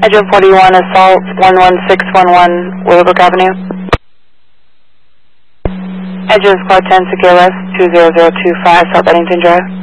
Engine 41, Assault 11611, Willowbrook Avenue. Engine Squad 10, Secure West 20025, South Bennington Drive.